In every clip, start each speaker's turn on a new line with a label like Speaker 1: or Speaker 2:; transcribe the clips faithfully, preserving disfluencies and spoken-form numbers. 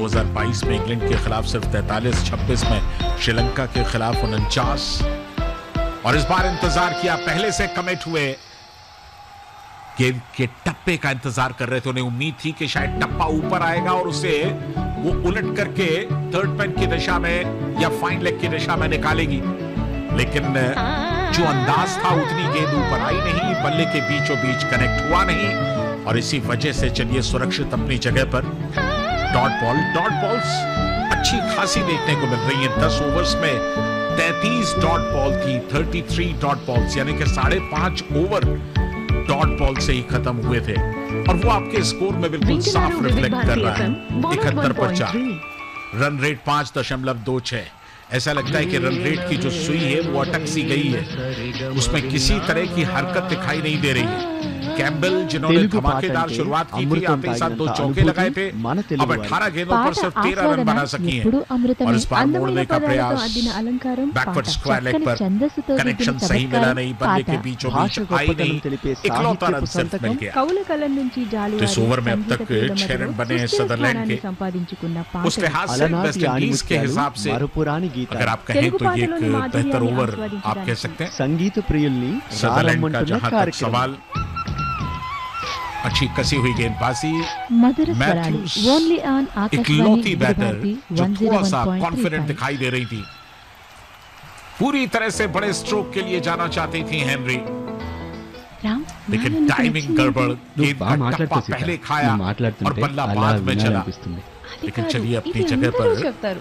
Speaker 1: दो हज़ार बाईस में इंग्लैंड के खिलाफ सिर्फ तैंतालीस, छब्बीस में श्रीलंका के खिलाफ उनचास, और इस बार इंतजार किया, पहले से कमिट हुए, गेंद के टप्पे का इंतजार कर रहे थे। उन्हें उम्मीद थी कि शायद टप्पा ऊपर आएगा और उसे वो उलट करके थर्ड पैन की दिशा में या फाइन लेग की दिशा में निकालेगी, लेकिन जो अंदाज था उतनी गेंद ऊपर आई नहीं, बल्ले के बीचों बीच कनेक्ट हुआ नहीं, और इसी वजह से चलिए सुरक्षित अपनी जगह पर। डॉट बॉल, डॉट बॉल्स अच्छी खासी देखने को मिल रही हैं। दस ओवर्स में तैंतीस डॉट बॉल थी, तैंतीस डॉट बॉल्स, यानी कि साढ़े पांच ओवर डॉट बॉल से ही खत्म हुए थे, और वो आपके स्कोर में बिल्कुल साफ रिफ्लेक्ट कर रहा है। इकहत्तर पर चार, रन रेट पांच दशमलव दो छह। ऐसा लगता है कि रन रेट की जो सुई है वो अटक सी गई है, उसमें किसी तरह की हरकत दिखाई नहीं दे रही है। कैम्बेल जिन्होंने धमाकेदार शुरुआत की थी, आते ही साथ दो चौके लगाए थे, अब अठारह गेंदों पर सिर्फ तेरह रन बना सकी हैं, और इस बार मोड़ने का प्रयास, बैकवर्ड स्क्वायर लेग पर कनेक्शन सही मिला नहीं, बल्ले के बीचों बीच आई नहीं, इकलौता रन सिर्फ मिल गया। तो इस ओवर में अब तक छह रन बने हैं सदरलैंड के। उस लिहाज से वेस्ट इंडीज के हिसाब से अगर आप कहें तो ये एक बेहतर ओवर आप कह सकते हैं।
Speaker 2: संगीत प्रियुल्नी
Speaker 1: सदरलैंड का जहां तक सवाल, अच्छी कसी हुई गेंदबाजी, मैथ्यूज इकलौती बैटर जो थोड़ा सा कॉन्फिडेंट दिखाई दे रही थी, पूरी तरह से बड़े स्ट्रोक के लिए जाना चाहती थी हेनरी, लेकिन टाइमिंग गड़बड़, गेंद का टप्पा पहले खाया और बल्ला बाद में चला। लेकिन चलिए अपनी जगह पर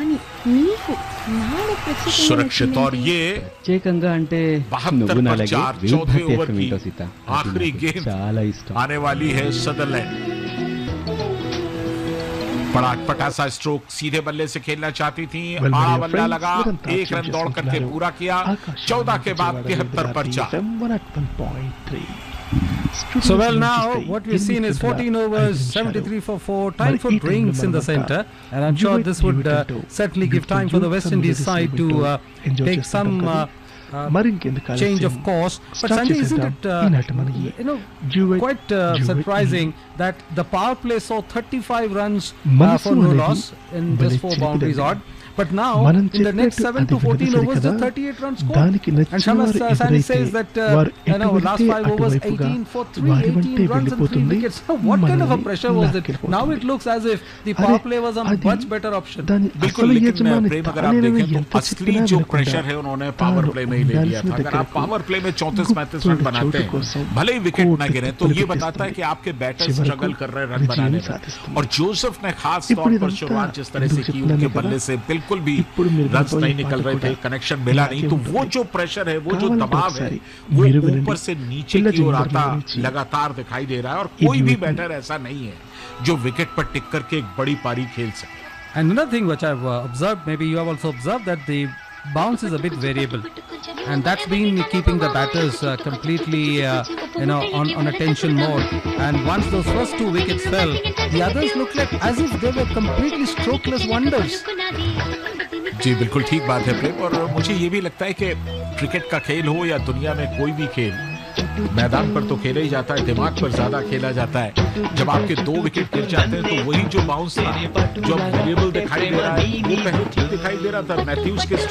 Speaker 1: सुरक्षित, और ये बहत्तर पर चार, चौथे ओवर की आखिरी गेंद आने वाली है सदरलैंड। बड़ा पटासा स्ट्रोक, सीधे बल्ले से खेलना चाहती थी, आड़ा बल्ला लगा, एक रन दौड़ करके पूरा किया, चौदह के बाद तिहत्तर पर चार।
Speaker 3: So well, now what we've seen is fourteen overs, seventy-three for four, time for drinks in the center, and I'm sure this would uh, certainly give time for the West Indies side to uh, take some uh, uh, change of course. But Sanjay, isn't it uh, you know quite uh, surprising that the power play saw thirty-five runs uh, for no loss in just four boundaries odd? But now, in the next seven to fourteen overs, the thirty-eight runs scored. And Shamas uh, Sani says that, uh, you know, last five overs, eighteen for three, eighteen runs and three wickets. So what kind of a pressure was it? Now it looks as if the power play was a much better option.
Speaker 1: बिल्कुल, लेकिन प्रेम अगर आप देखें तो असली जो pressure है उन्होंने पावर प्ले में ही ले लिया था। अगर आप पावर प्ले में चौंतीस पैंतीस रन बनाते हैं, भले ही विकेट न गिरे, तो ये बताता है कि आपके बैटर स्ट्रगल कर रहे हैं रन बनाने में। और जोसेफ ने खास तौर पर शुरुआत जिस तरह से की, उनके बल्ले से बिल्कुल भी रन्स नहीं निकल रहे थे, कनेक्शन मिला नहीं, तो वो जो प्रेशर है, वो जो दबाव है, वो ऊपर से नीचे की ओर आता लगातार दिखाई दे रहा है, और कोई भी बैटर ऐसा नहीं है जो विकेट पर टिक करके एक बड़ी पारी खेल सके।
Speaker 3: And another thing which I've uh, observed, maybe you have also observed, that the bounce is a bit variable, and that's been keeping the batters uh, completely uh, you know on, on a tension mode. And once those first two wickets fell, the others looked like as if they were completely strokeless wonders.
Speaker 1: जी बिल्कुल ठीक बात है प्रेम, और मुझे ये भी लगता है कि क्रिकेट का खेल हो या दुनिया में कोई भी खेल, मैदान पर तो खेला ही जाता है, दिमाग पर ज्यादा खेला जाता है। जब आपके दो विकेट गिर जाते हैं तो वही जो बाउंस था, जो वेरिएबल दिखाई दे रहा है, वो पहले ठीक दिखाई दे रहा था। मैथ्यूज के